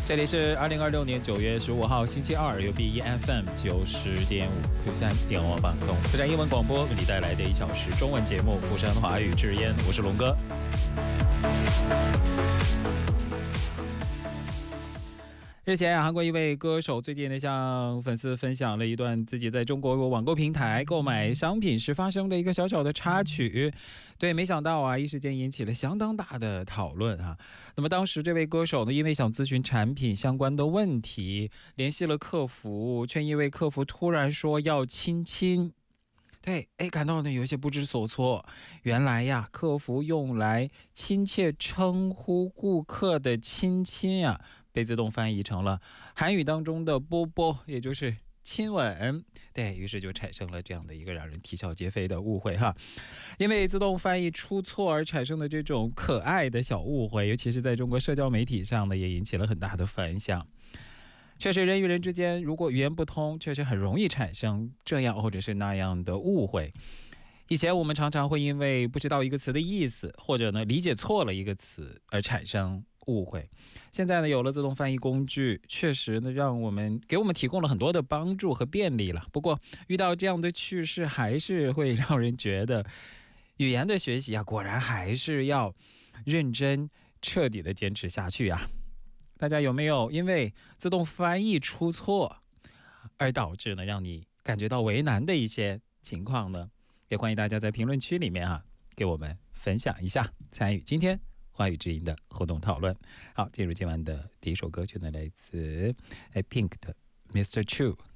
这里是2026年9月15号星期二，由 BEFM 90.5 Q3 电话放送富山英文广播为你带来的1小时中文节目《富山华语之音》，我是龙哥。日前，韩国一位歌手最近呢向粉丝分享了一段自己在中国网购平台购买商品时发生的一个小小的插曲。对，没想到一时间引起了相当大的讨论啊。那么当时这位歌手呢，因为想咨询产品相关的问题，联系了客服，却因为客服突然说要亲亲。对，感到呢有些不知所措。原来呀，客服用来亲切称呼顾客的亲亲啊，被自动翻译成了韩语当中的啵啵，也就是亲吻。对，于是就产生了这样的一个让人啼笑皆非的误会哈。因为自动翻译出错而产生的这种可爱的小误会，尤其是在中国社交媒体上呢，也引起了很大的反响。确实，人与人之间如果语言不通，确实很容易产生这样或者是那样的误会。以前我们常常会因为不知道一个词的意思，或者呢理解错了一个词而产生误会。现在呢有了自动翻译工具，确实呢给我们提供了很多的帮助和便利了。不过遇到这样的趣事，还是会让人觉得语言的学习果然还是要认真彻底的坚持下去啊。大家有没有因为自动翻译出错而导致呢让你感觉到为难的一些情况呢？也欢迎大家在评论区里面给我们分享一下，参与今天华语之音的互动讨论。好，进入今晚的第一首歌曲呢，来自Pink 的 Mr. Chu。